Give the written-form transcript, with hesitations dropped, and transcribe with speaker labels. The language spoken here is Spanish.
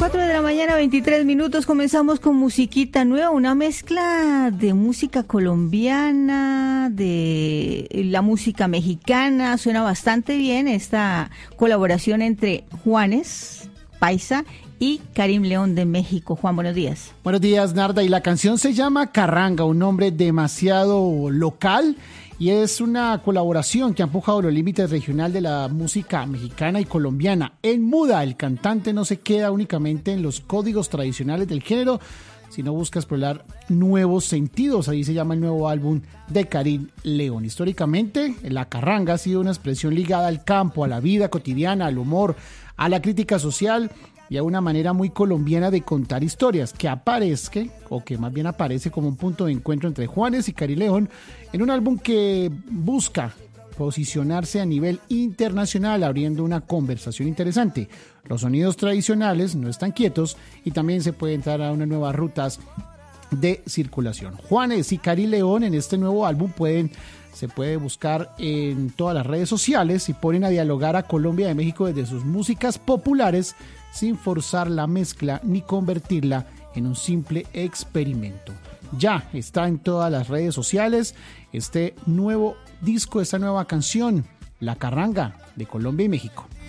Speaker 1: 4 de la mañana, 23 minutos, comenzamos con musiquita nueva, una mezcla de música colombiana, de la música mexicana. Suena bastante bien esta colaboración entre Juanes, Paisa, y Karim León de México. Juan, buenos días.
Speaker 2: Buenos días, Narda. Y la canción se llama Carranga, un nombre demasiado local. Y es una colaboración que ha empujado los límites regional de la música mexicana y colombiana. En Muda, el cantante no se queda únicamente en los códigos tradicionales del género, sino busca explorar nuevos sentidos. Ahí se llama el nuevo álbum de Karim León. Históricamente, la carranga ha sido una expresión ligada al campo, a la vida cotidiana, al humor, a la crítica social y a una manera muy colombiana de contar historias, que más bien aparece como un punto de encuentro entre Juanes y Karim León en un álbum que busca posicionarse a nivel internacional, abriendo una conversación interesante. Los sonidos tradicionales no están quietos y también se puede entrar a unas nuevas rutas de circulación. Juanes y Karim León en este nuevo álbum se puede buscar en todas las redes sociales y ponen a dialogar a Colombia y México desde sus músicas populares sin forzar la mezcla ni convertirla en un simple experimento. Ya está en todas las redes sociales este nuevo disco, esta nueva canción, La Carranga de Colombia y México.